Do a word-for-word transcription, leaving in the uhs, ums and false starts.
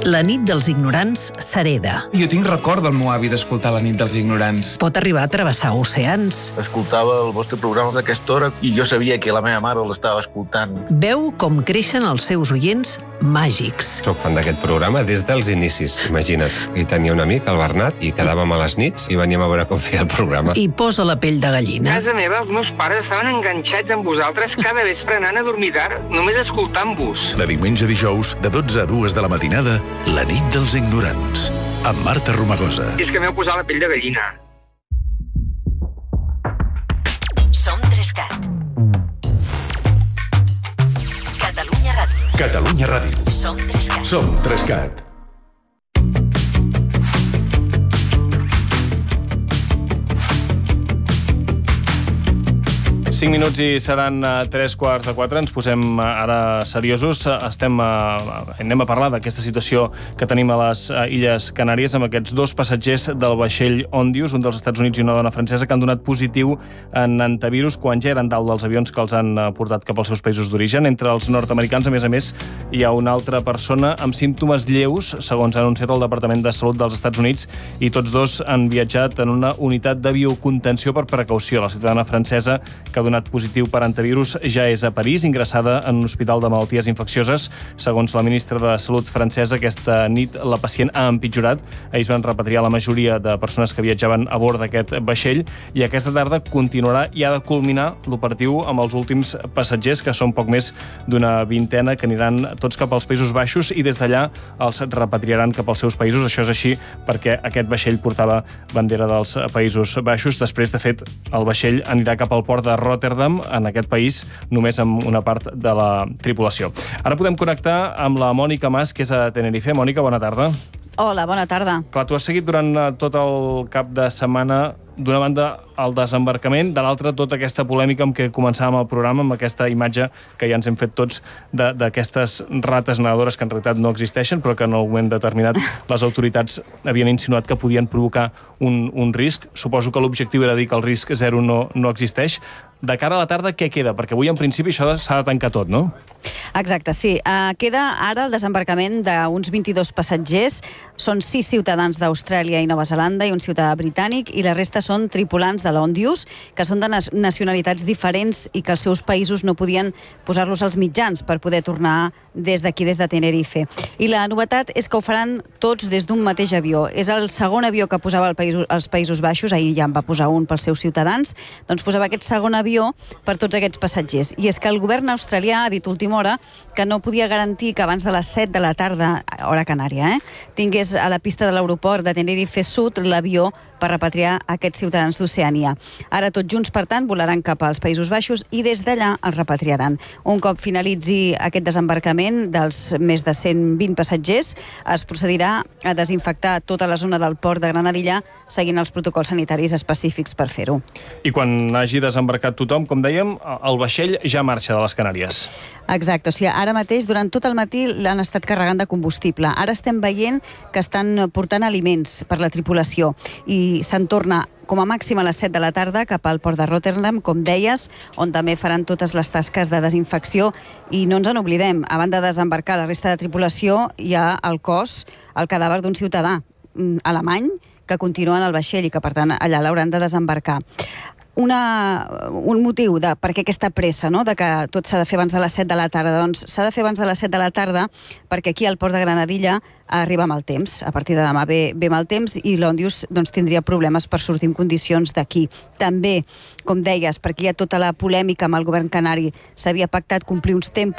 La nit dels ignorants s'hereda. Jo tinc record del meu avi d'escoltar La nit dels ignorants. Pot arribar a travessar oceans. Escoltava el vostre programa d'aquesta hora i jo sabia que la meva mare l'estava escoltant. Veu com creixen els seus oients màgics. Soc fan d'aquest programa des dels inicis, imagina't. I tenia un amic, el Bernat, i quedàvem a les nits i veníem a veure com feia el programa. I posa la pell de gallina. A casa meva, els meus pares estaven enganxats amb vosaltres cada vespre anant a dormir tard, només escoltant-vos. De diumenge a dijous, de dotze a dues de la matinada, La nit dels ignorants, amb Marta Romagosa. I és que m'heu posat la pell de gallina. Som Trescat. Catalunya Ràdio. Catalunya Ràdio. Som Trescat. Som Trescat. cinc minuts i seran tres quarts de quatre. Ens posem ara seriosos. Estem a, anem a parlar d'aquesta situació que tenim a les Illes Canàries amb aquests dos passatgers del vaixell Ondius, un dels Estats Units i una dona francesa, que han donat positiu en antivirus quan ja eren dalt dels avions que els han portat cap als seus països d'origen. Entre els nord-americans, a més a més, hi ha una altra persona amb símptomes lleus, segons ha anunciat el Departament de Salut dels Estats Units, i tots dos han viatjat en una unitat de biocontenció per precaució. La ciutadana francesa, que ha donat positiu per antivirus, ja és a París, ingressada en un hospital de malalties infeccioses. Segons la ministra de Salut francesa, aquesta nit la pacient ha empitjorat. Ahir es van repatriar la majoria de persones que viatjaven a bord d'aquest vaixell i aquesta tarda continuarà i ha de culminar l'operatiu amb els últims passatgers, que són poc més d'una vintena, que aniran tots cap als Països Baixos i des d'allà els repatriaran cap als seus països. Això és així perquè aquest vaixell portava bandera dels Països Baixos. Després, de fet, el vaixell anirà cap al port de Rotterdam, en aquest país, només amb una part de la tripulació. Ara podem connectar amb la Mònica Mas, que és a Tenerife. Mònica, bona tarda. Hola, bona tarda. Clar, tu has seguit durant tot el cap de setmana, d'una banda, el desembarcament, de l'altra, tota aquesta polèmica amb què començàvem el programa, amb aquesta imatge que ja ens hem fet tots d'aquestes rates nedadores que en realitat no existeixen, però que en un moment determinat les autoritats havien insinuat que podien provocar un, un risc. Suposo que l'objectiu era dir que el risc zero no, no existeix. De cara a la tarda, què queda? Perquè avui, en principi, això s'ha de tancar tot, no? Exacte, sí. Uh, queda ara el desembarcament d'uns vint-i-dos passatgers. Són sis ciutadans d'Austràlia i Nova Zelanda i un ciutadà britànic, i la resta són tripulants de l'Ondius, que són de nacionalitats diferents i que els seus països no podien posar-los als mitjans per poder tornar des d'aquí, des de Tenerife. I la novetat és que ho faran tots des d'un mateix avió. És el segon avió que posava el país, els Països Baixos, ahir ja en va posar un pels seus ciutadans, doncs posava aquest segon avió per tots aquests passatgers. I és que el govern australià ha dit a última hora que no podia garantir que abans de les set de la tarda, hora canària, eh, tingués a la pista de l'aeroport de Tenerife Sud l'avió per repatriar aquests ciutadans d'Oceania. Ara tots junts, per tant, volaran cap als Països Baixos i des d'allà els repatriaran. Un cop finalitzi aquest desembarcament dels més de cent vint passatgers, es procedirà a desinfectar tota la zona del port de Granadilla seguint els protocols sanitaris específics per fer-ho. I quan hagi desembarcat tothom, com dèiem, el vaixell ja marxa de les Canàries. Exacte, o sigui, ara mateix, durant tot el matí, l'han estat carregant de combustible. Ara estem veient que estan portant aliments per la tripulació i se'n torna com a màxim a les set de la tarda cap al port de Rotterdam, com deies, on també faran totes les tasques de desinfecció. I no ens en oblidem, a banda de desembarcar la resta de tripulació, hi ha el cos, el cadàver d'un ciutadà alemany que continua en el vaixell i que, per tant, allà l'hauran de desembarcar. Una, un motiu de per què aquesta pressa, no?, de que tot s'ha de fer abans de les set de la tarda. Doncs s'ha de fer abans de les set de la tarda perquè aquí al port de Granadilla arriba mal temps. A partir de demà ve, ve mal temps i l'Ondius doncs, tindria problemes per sortir en condicions d'aquí. També, com deies, perquè hi ha tota la polèmica amb el govern canari, s'havia pactat complir uns tempos